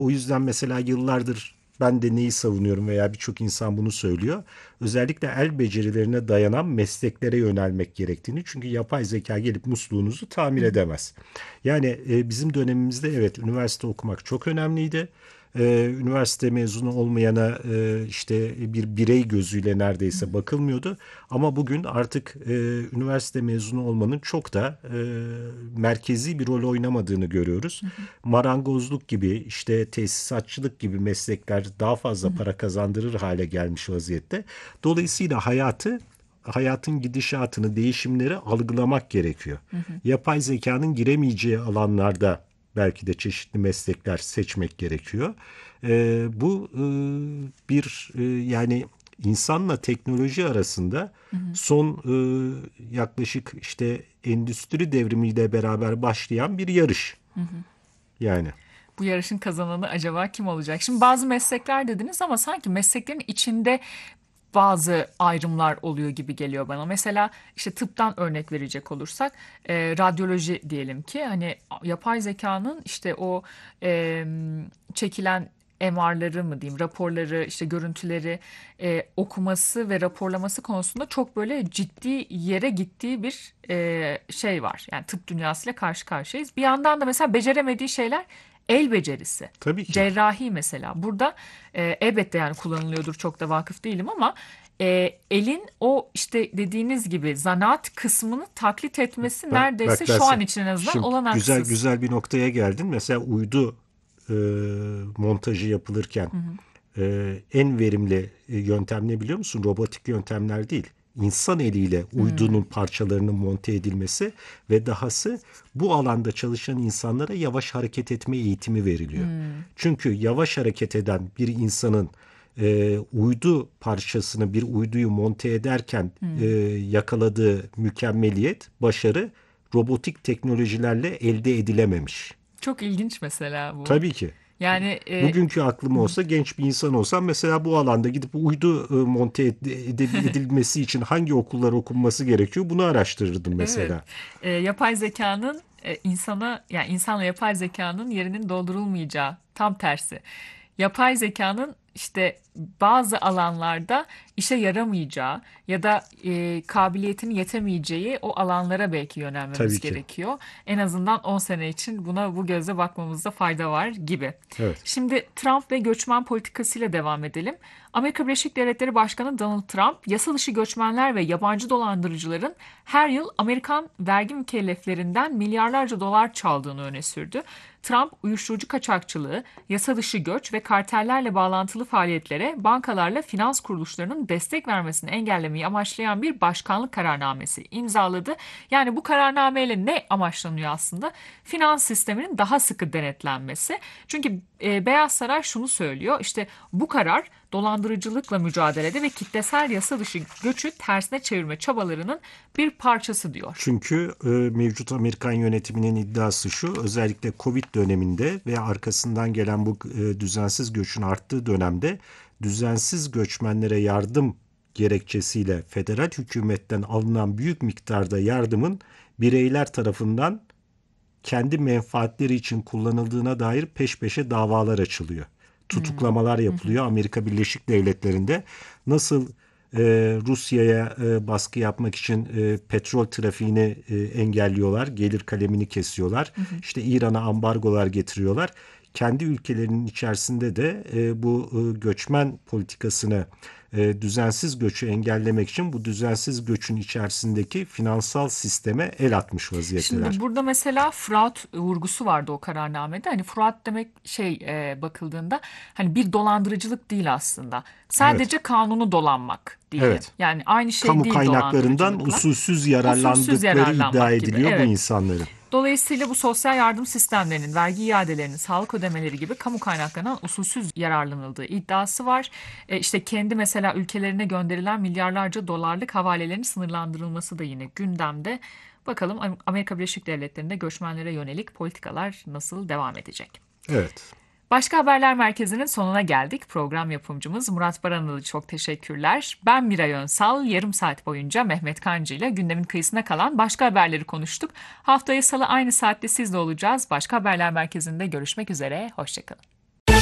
O yüzden mesela yıllardır ben de neyi savunuyorum veya birçok insan bunu söylüyor. Özellikle el becerilerine dayanan mesleklere yönelmek gerektiğini. Çünkü yapay zeka gelip musluğunuzu tamir Hı hı. edemez. Yani bizim dönemimizde evet üniversite okumak çok önemliydi. Üniversite mezunu olmayana işte bir birey gözüyle Hı neredeyse hı. bakılmıyordu. Ama bugün artık üniversite mezunu olmanın çok da merkezi bir rol oynamadığını görüyoruz. Hı hı. Marangozluk gibi işte tesisatçılık gibi meslekler daha Hı fazla hı. para kazandırır hale gelmiş vaziyette. Dolayısıyla hayatın gidişatını, değişimleri algılamak gerekiyor. Hı hı. Yapay zekanın giremeyeceği alanlarda belki de çeşitli meslekler seçmek gerekiyor. Bu yani insanla teknoloji arasında Hı hı. son yaklaşık işte endüstri devrimiyle beraber başlayan bir yarış. Hı hı. Yani Bu yarışın kazananı acaba kim olacak? Şimdi bazı meslekler dediniz ama sanki mesleklerin içinde bazı ayrımlar oluyor gibi geliyor bana. Mesela işte tıptan örnek verecek olursak radyoloji diyelim ki hani yapay zekanın işte o e, çekilen MR'ları mı diyeyim, raporları, işte görüntüleri okuması ve raporlaması konusunda çok böyle ciddi yere gittiği bir şey var. Yani tıp dünyasıyla karşı karşıyayız. Bir yandan da mesela beceremediği şeyler el becerisi. tabii ki. Cerrahi mesela. Burada elbette yani kullanılıyordur, çok da vakıf değilim ama elin o işte dediğiniz gibi zanaat kısmını taklit etmesi Bak neredeyse şu derse. an için en azından Şimdi güzel olanaksız. güzel bir noktaya geldin. Mesela uydu e, montajı yapılırken Hı hı. en verimli yöntem ne biliyor musun? Robotik yöntemler değil. İnsan eliyle uydunun Hmm. parçalarının monte edilmesi ve dahası bu alanda çalışan insanlara yavaş hareket etme eğitimi veriliyor. Hmm. Çünkü yavaş hareket eden bir insanın uydu parçasını bir uyduyu monte ederken Hmm. yakaladığı mükemmeliyet, başarı robotik teknolojilerle elde edilememiş. Çok ilginç mesela bu. Tabii ki. Yani Bugünkü aklım hı hı. olsa genç bir insan olsam mesela bu alanda gidip uydu monte edilmesi için hangi okullar okunması gerekiyor bunu araştırırdım Evet, mesela. yapay zekanın insana yani insanla yapay zekanın yerinin doldurulmayacağı tam tersi. Yapay zekanın işte bazı alanlarda işe yaramayacağı ya da kabiliyetinin yetemeyeceği o alanlara belki yönelmemiz Tabii ki. gerekiyor. En azından 10 sene için buna bu gözle bakmamızda fayda var gibi. Evet. Şimdi Trump ve göçmen politikasıyla devam edelim. Amerika Birleşik Devletleri Başkanı Donald Trump, yasa dışı göçmenler ve yabancı dolandırıcıların her yıl Amerikan vergi mükelleflerinden milyarlarca dolar çaldığını öne sürdü. Trump, uyuşturucu kaçakçılığı, yasa dışı göç ve kartellerle bağlantılı faaliyetlere bankalarla finans kuruluşlarının destek vermesini engellemeyi amaçlayan bir başkanlık kararnamesi imzaladı. Yani bu kararnameyle ne amaçlanıyor aslında? Finans sisteminin daha sıkı denetlenmesi. Çünkü Beyaz Saray şunu söylüyor, işte bu karar dolandırıcılıkla mücadelede ve kitlesel yasa dışı göçü tersine çevirme çabalarının bir parçası diyor. Çünkü mevcut Amerikan yönetiminin iddiası şu, özellikle Covid döneminde ve arkasından gelen bu düzensiz göçün arttığı dönemde düzensiz göçmenlere yardım gerekçesiyle federal hükümetten alınan büyük miktarda yardımın bireyler tarafından kendi menfaatleri için kullanıldığına dair peş peşe davalar açılıyor. Hmm. Tutuklamalar Hı hı. yapılıyor Amerika Birleşik Devletleri'nde. Nasıl Rusya'ya baskı yapmak için petrol trafiğini engelliyorlar, gelir kalemini kesiyorlar. Hı hı. İşte İran'a ambargolar getiriyorlar. Kendi ülkelerinin içerisinde de bu göçmen politikasını düzensiz göçü engellemek için bu düzensiz göçün içerisindeki finansal sisteme el atmış Şimdi vaziyetteler. burada mesela fraud vurgusu vardı o kararnamede. Hani fraud demek şey bakıldığında hani bir dolandırıcılık değil aslında. Evet, Sadece kanunu dolanmak diyelim. evet. Yani aynı şey Kamu değil kaynaklarından dolandırıcılıkla. usulsüz Usulsüz yararlandıkları iddia yararlanmak gibi. ediliyor bu Evet. insanların. Dolayısıyla bu sosyal yardım sistemlerinin, vergi iadelerinin, sağlık ödemeleri gibi kamu kaynaklarından usulsüz yararlanıldığı iddiası var. İşte kendi mesela ülkelerine gönderilen milyarlarca dolarlık havalelerin sınırlandırılması da yine gündemde. Bakalım Amerika Birleşik Devletleri'nde göçmenlere yönelik politikalar nasıl devam edecek? Evet. Başka Haberler Merkezi'nin sonuna geldik. Program yapımcımız Murat Baranalı, çok teşekkürler. Ben Miray Önsal, yarım saat boyunca Mehmet Kancı ile gündemin kıyısına kalan başka haberleri konuştuk. Haftaya Salı aynı saatte sizle olacağız. Başka Haberler Merkezi'nde görüşmek üzere, hoşçakalın.